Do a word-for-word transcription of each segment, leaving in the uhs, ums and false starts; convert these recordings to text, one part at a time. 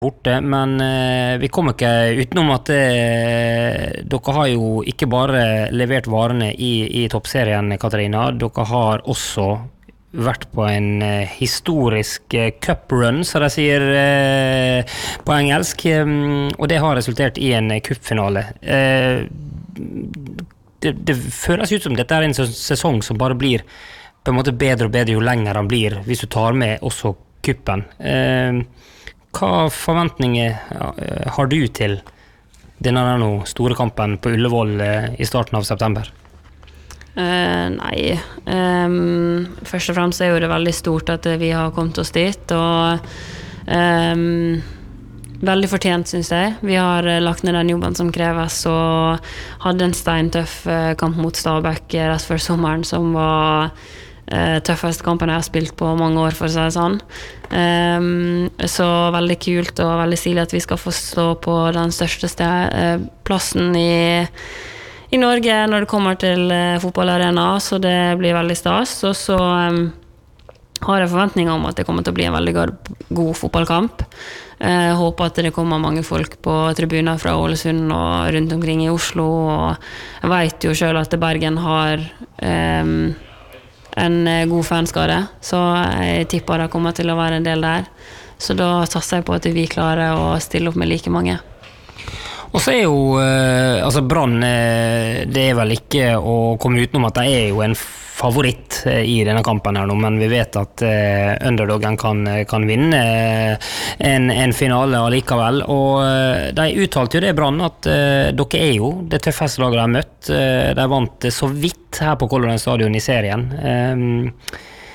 borte, men eh, vi kommer ikke utenom at eh, dere har jo ikke bare levert varene i, i toppserien, Katarina. Dere har også vært på en eh, historisk eh, cup-run, som de sier eh, på engelsk, eh, og det har resultert i en eh, cupfinale. Eh, det, det føles ut som dette er en sesong som bare blir på en måte bedre og bedre jo lenger den blir, hvis du tar med også kuppen. Eh, Hva forventninger har du til denne store kampen på Ullevål i starten av september? Uh, nei, um, først og fremst er jo det veldig stort at vi har kommet oss dit, og um, veldig fortjent, synes jeg. Vi har lagt ned den jobben som kreves, og hadde en steintøff kamp mot Stabæk rett før sommeren, som var Uh, tøffeste kampen jeg har spilt på mange år, for å si det sånn. Um, så veldig kult og veldig stilig at vi skal få stå på den største sted, uh, plassen i, i Norge når det kommer til uh, fotballarena, så det blir veldig stas. Og så um, har jeg forventninger om at det kommer til å bli en veldig god, god fotballkamp. Jeg uh, håper at det kommer mange folk på tribuner fra Ålesund og rundt omkring i Oslo, og jeg vet jo selv at Bergen har um, en god fanskare, så jeg tipper det kommer til å være en del der. Så da satser jeg på at vi klarer å stille opp med like mange. Og så er jo, eh, altså Brann, eh, det er vel ikke å komme utenom at det er jo en favoritt eh, i denne kampen her nå, men vi vet at eh, underdogen kan, kan vinne eh, en, en finale allikevel, og eh, de uttalte jo det, Brann, at eh, dere er jo det tøffeste laget de har møtt. Eh, de vant så vidt her på Color Line Stadion i serien. Eh,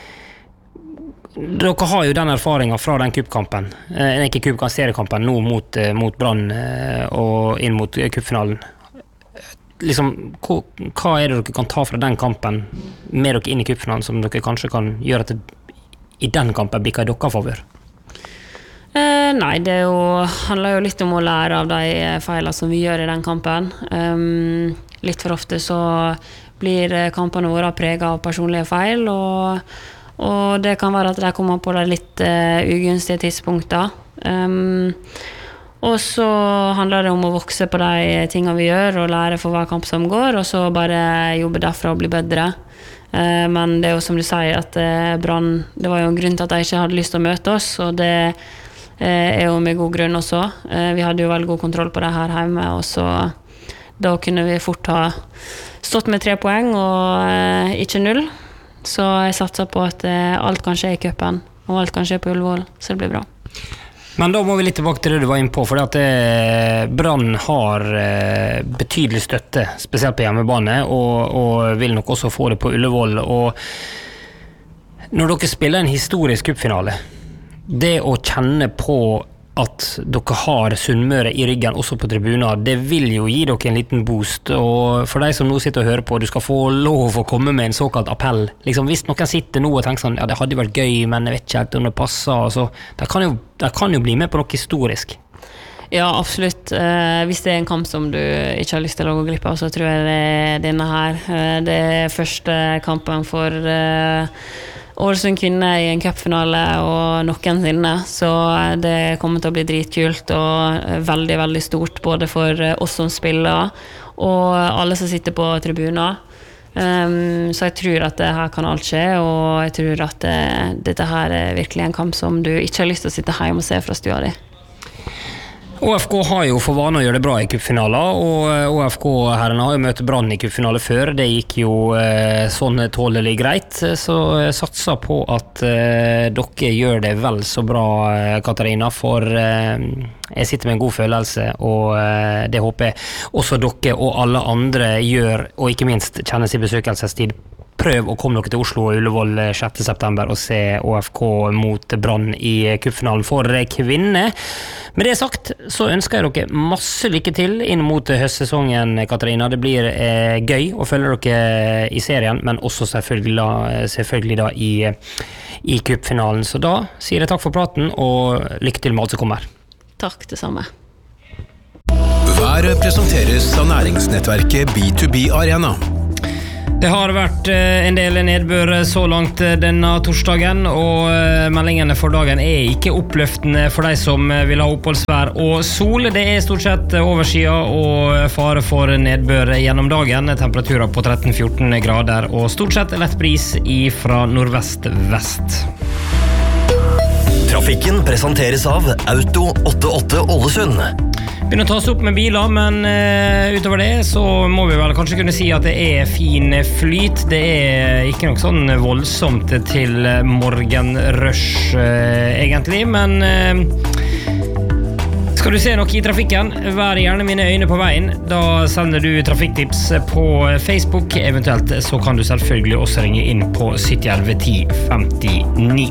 Dere har jo den erfaringen fra den cupkampen, eh, ikke cupkampen, seriekampen nå mot, eh, mot Brann eh, og inn mot cupfinalen. Liksom, hva, hva er det dere kan ta fra den kampen med dere inn i cupfinalen som dere kanskje kan gjøre at det, i den kampen blir i deres favør? Eh, nei, det er jo, handler jo litt om å lære av de feilene som vi gjør i den kampen. Um, litt for ofte så blir kampene våre preget av personlige feil, og Og det kan være at de kommer på de litt uh, ugunstige tidspunkter. Um, og så handler det om å vokse på de tingene vi gjør, og lære for hver kamp som går, og så bare jobbe derfra og bli bedre. Uh, men det er jo som du sier, at uh, Brann, det var jo en grunn til at de ikke hadde lyst til å møte oss, og det uh, er jo med god grunn også. Uh, vi hadde jo veldig god kontroll på det her hjemme, og så da kunne vi fort ha stått med tre poeng, og uh, ikke null. Så jeg satser på at eh, alt kan skje i cupen, og alt kan skje på Ullevål, så det blir bra. Men da må vi litt tilbake til det du var inne på, for at eh, Brann har eh, betydelig støtte, spesielt på hjemmebane, og, og vil nok også få det på Ullevål. Og når dere spiller en historisk cupfinale, det å kjenne på at dere har Sunnmøre i ryggen også på tribuner, det vil jo gi dere en liten boost, og for de som nå sitter og hører på, du skal få lov å komme med en såkalt appell. Liksom, hvis noen sitter nå og tenker sånn, ja det hadde vært gøy, men jeg vet ikke helt om det passer, altså, de kan jo, de kan jo bli med på noe historisk. Ja, absolutt. Eh, hvis det er en kamp som du ikke har lyst til å gå glipp av, så tror jeg det er denne her. Eh, det er første kampen for eh, Ålesund kvinner i en cupfinale og noensinne, så det kommer til å bli dritkult og veldig, veldig stort, både for oss som spiller og alle som sitter på tribuner. Um, så jeg tror at det her kan alt skje, og jeg tror at det, dette her er virkelig en kamp som du ikke har lyst til å sitte hjemme og se fra stua di. O F K har jo for vane å gjøre det bra i cupfinaler, og O F K-herrene har jo møtt Brann i cupfinale før. Det gikk jo eh, sånn tålelig greit, så jeg satser på at eh, dere gjør det vel så bra, Katarina, for eh, jeg sitter med en god følelse, og eh, det håper jeg også dere og alle andre gjør, og ikke minst kjennes i besøkelsestid. Prøv å komme dere til Oslo og Ullevål sjette september og se O F K mot Brann i cupfinalen for kvinner. Med det sagt så ønsker jeg dere masse lykke til inn mot høstsesongen, Katarina. Det blir eh, gøy å følge dere i serien, men også selvfølgelig da, selvfølgelig da i, i cupfinalen. Så da sier jeg takk for praten, og lykke til med alt som kommer. Takk, det samme. Været presenteres av næringsnettverket B to B Arena. Det har vært en del nedbør så langt denne torsdagen, og meldingene for dagen er ikke oppløftende for de som vil ha oppholdsvær og sol. Det er stort sett overskya og fare for nedbør gjennom dagen. Temperaturer på tretten til fjorten grader og stort sett lett bris fra nordvest-vest. Trafikken presenteres av Auto åttiåtte Ålesund. Begynner å ta oss opp med biler, men uh, utover det så må vi vel kanskje kunne si at det er fin flyt. Det er ikke noe sånn voldsomt til morgenrush uh, egentlig, men uh, skal du se noe i trafikken, vær gjerne mine øyne på veien. Da sender du trafikktips på Facebook, eventuelt så kan du selvfølgelig også ringe inn på sytti elleve ti femtini.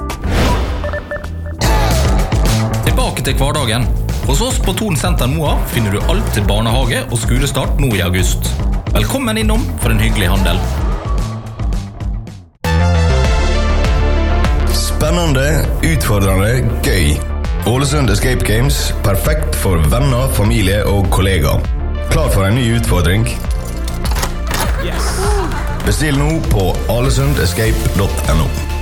Tilbake til hverdagen. Hos oss på Thon Senter Moa finner du alt til barnehage og skolestart nå i august. Velkommen innom for en hyggelig handel. Spennende, utfordrende, gøy. Ålesund Escape Games, perfekt for venner, familie og kollegaer. Klar for en ny utfordring? Yes. Bestill nå på alesundescape punktum no.